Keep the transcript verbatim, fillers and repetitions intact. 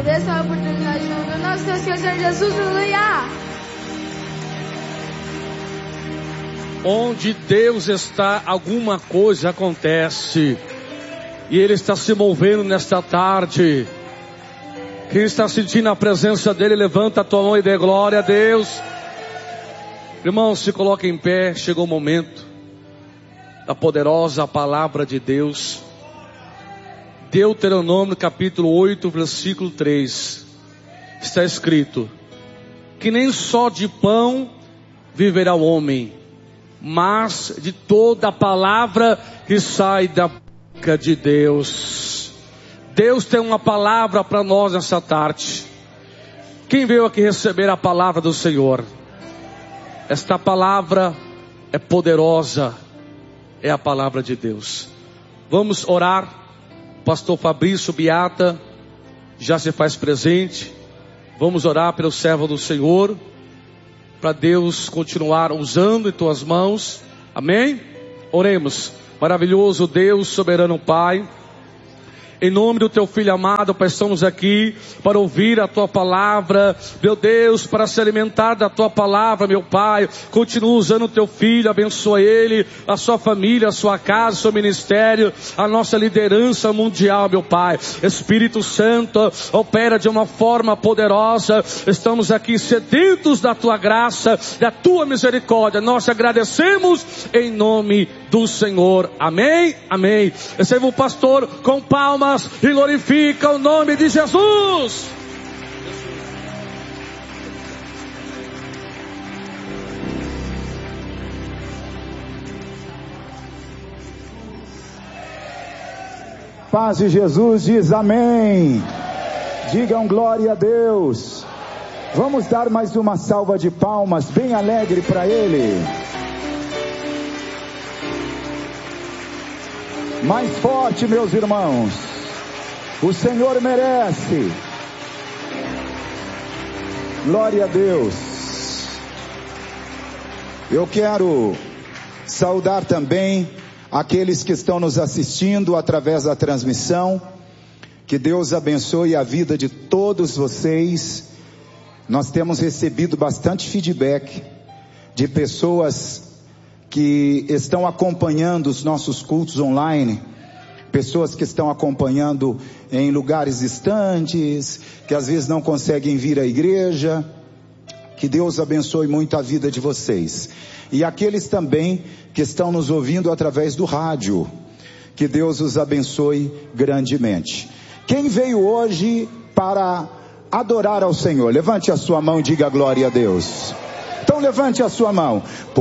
Agradeço a oportunidade de ouvir o nosso Deus, Senhor Jesus, aleluia. Onde Deus está, alguma coisa acontece. E Ele está se movendo nesta tarde. Quem está sentindo a presença dEle, levanta a tua mão e dê glória a Deus. Irmãos, se coloque em pé. Chegou o momento da poderosa palavra de Deus. Deuteronômio capítulo oito, versículo três. Está escrito: que nem só de pão viverá o homem, mas de toda a palavra que sai da boca de Deus. Deus tem uma palavra para nós nessa tarde. Quem veio aqui receber a palavra do Senhor? Esta palavra é poderosa, é a palavra de Deus. Vamos orar. Pastor Fabrício Beata já se faz presente. Vamos orar pelo servo do Senhor, para Deus continuar usando em tuas mãos. Amém? Oremos. Maravilhoso Deus, soberano Pai, em nome do teu filho amado, Pai, estamos aqui para ouvir a tua palavra, meu Deus, para se alimentar da tua palavra, meu Pai. Continua usando o teu filho, abençoa ele, a sua família, a sua casa, o seu ministério, a nossa liderança mundial, meu Pai. Espírito Santo, opera de uma forma poderosa. Estamos aqui sedentos da tua graça, da tua misericórdia. Nós te agradecemos em nome do Senhor. Amém? Amém. Receba o pastor com palmas e glorifica o nome de Jesus. Paz de Jesus diz amém. Digam glória a Deus. Vamos dar mais uma salva de palmas bem alegre para Ele. Mais forte, meus irmãos. O Senhor merece. Glória a Deus. Eu quero saudar também aqueles que estão nos assistindo através da transmissão. Que Deus abençoe a vida de todos vocês. Nós temos recebido bastante feedback de pessoas que estão acompanhando os nossos cultos online, pessoas que estão acompanhando em lugares distantes, que às vezes não conseguem vir à igreja. Que Deus abençoe muito a vida de vocês. E aqueles também que estão nos ouvindo através do rádio, que Deus os abençoe grandemente. Quem veio hoje para adorar ao Senhor? Levante a sua mão e diga glória a Deus. Então levante a sua mão.